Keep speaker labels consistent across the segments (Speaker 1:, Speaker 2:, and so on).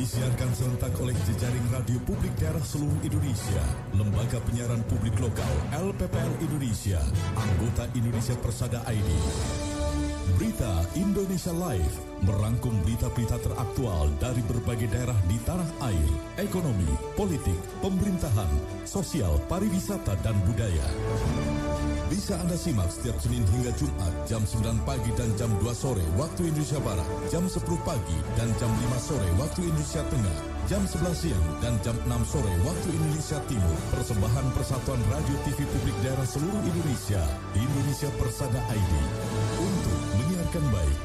Speaker 1: Disiarkan serentak oleh jejaring radio publik daerah seluruh Indonesia, Lembaga Penyiaran Publik Lokal LPPL Indonesia, anggota Indonesia Persada ID. Berita Indonesia Live merangkum berita-berita teraktual dari berbagai daerah di tanah air, ekonomi, politik, pemerintahan, sosial, pariwisata, dan budaya. Bisa Anda simak setiap Senin hingga Jumat jam 9 pagi dan jam 2 sore waktu Indonesia Barat, jam 10 pagi dan jam 5 sore waktu Indonesia Tengah, jam 11 siang dan jam 6 sore waktu Indonesia Timur. Persembahan Persatuan Radio TV Publik Daerah seluruh Indonesia, Indonesia Persada ID, untuk menyiarkan baik.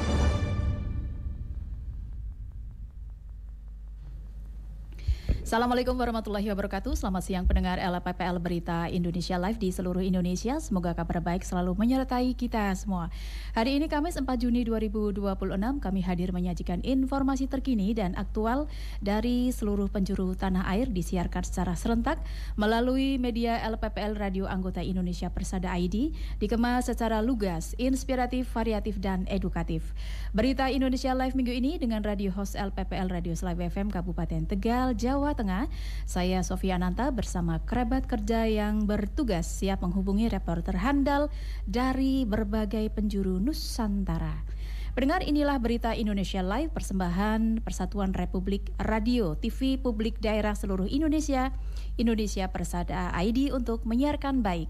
Speaker 2: Assalamualaikum warahmatullahi wabarakatuh. Selamat siang pendengar LPPL Berita Indonesia Live di seluruh Indonesia. Semoga kabar baik selalu menyertai kita semua. Hari ini Kamis 4 Juni 2026 kami hadir menyajikan informasi terkini dan aktual dari seluruh penjuru tanah air, disiarkan secara serentak melalui media LPPL Radio anggota Indonesia Persada ID, dikemas secara lugas, inspiratif, variatif, dan edukatif. Berita Indonesia Live minggu ini dengan radio host LPPL Radio Live FM Kabupaten Tegal, Jawa Tengah. Saya Sofia Ananta bersama kerabat kerja yang bertugas siap menghubungi reporter handal dari berbagai penjuru Nusantara. Pendengar, inilah berita Indonesia Live, persembahan Persatuan Republik Radio TV Publik Daerah seluruh Indonesia, Indonesia Persada ID untuk menyiarkan baik.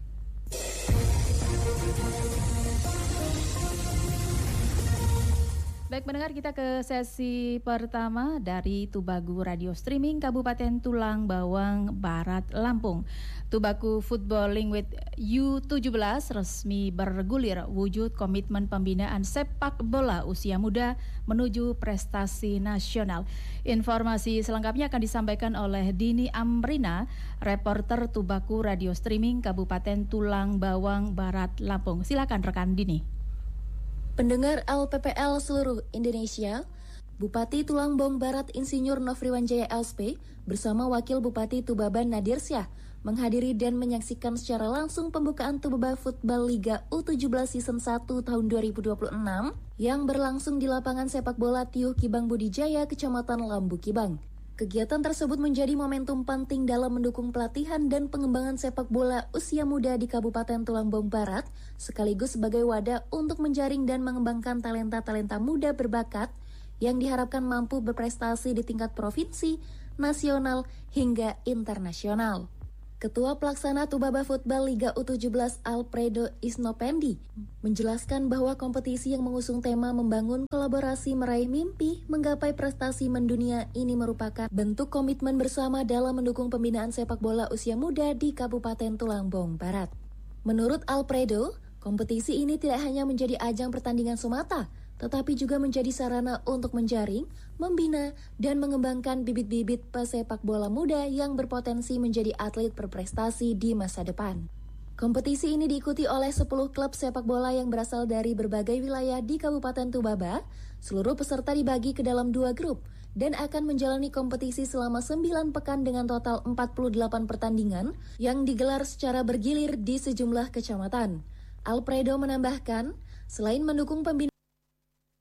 Speaker 2: Baik pendengar, kita ke sesi pertama dari Tubagu Radio Streaming Kabupaten Tulang Bawang Barat, Lampung. Tubagu Football League with U17 resmi bergulir wujud komitmen pembinaan sepak bola usia muda menuju prestasi nasional. Informasi selengkapnya akan disampaikan oleh Dini Amrina, reporter Tubagu Radio Streaming Kabupaten Tulang Bawang Barat, Lampung. Silakan rekan Dini.
Speaker 3: Pendengar LPPL seluruh Indonesia, Bupati Tulang Bawang Barat Insinyur Nofriwanjaya LSP bersama Wakil Bupati Tubaban Nadir Syah menghadiri dan menyaksikan secara langsung pembukaan Tubaba Football Liga U17 Season 1 tahun 2026 yang berlangsung di lapangan sepak bola Tiuh Kibang Budijaya, Kecamatan Lambu Kibang. Kegiatan tersebut menjadi momentum penting dalam mendukung pelatihan dan pengembangan sepak bola usia muda di Kabupaten Tulang Bawang Barat, sekaligus sebagai wadah untuk menjaring dan mengembangkan talenta-talenta muda berbakat yang diharapkan mampu berprestasi di tingkat provinsi, nasional, hingga internasional. Ketua Pelaksana Tubaba Football Liga U17 Alfredo Isnopendi menjelaskan bahwa kompetisi yang mengusung tema membangun kolaborasi meraih mimpi menggapai prestasi mendunia ini merupakan bentuk komitmen bersama dalam mendukung pembinaan sepak bola usia muda di Kabupaten Tulang Bawang Barat. Menurut Alfredo, kompetisi ini tidak hanya menjadi ajang pertandingan semata, tetapi juga menjadi sarana untuk menjaring, membina, dan mengembangkan bibit-bibit pesepak bola muda yang berpotensi menjadi atlet berprestasi di masa depan. Kompetisi ini diikuti oleh 10 klub sepak bola yang berasal dari berbagai wilayah di Kabupaten Tubaba. Seluruh peserta dibagi ke dalam 2 grup dan akan menjalani kompetisi selama 9 pekan dengan total 48 pertandingan yang digelar secara bergilir di sejumlah kecamatan. Alfredo menambahkan, selain mendukung pembinaan